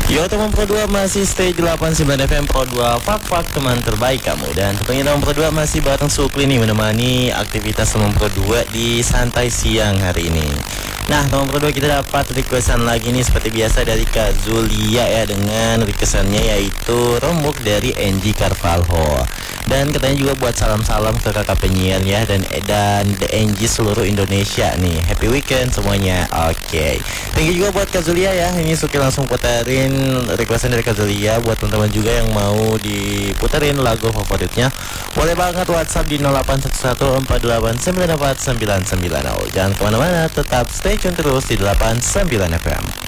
Yo teman Pro 2 masih stay di 89 FM Pro 2 Fak teman terbaik kamu. Dan tentunya teman Pro 2 masih bareng Sukli nih, menemani aktivitas teman Pro 2 di santai siang hari ini. Nah teman Pro 2, kita dapat requestan lagi nih seperti biasa dari Kak Zulia ya, dengan requestannya yaitu Remuk dari NG Carvalho. Dan katanya juga buat salam-salam ke kakak penyiar ya, dan The NG seluruh Indonesia nih. Happy weekend semuanya. Oke. Thank you juga buat Kak Zulia ya. Ini Suki langsung puterin requestan dari Kak Zulia. Buat teman-teman juga yang mau diputerin lagu favoritnya, boleh banget WhatsApp di 0811489499. Jangan kemana-mana, tetap stay tune terus di 89 FM.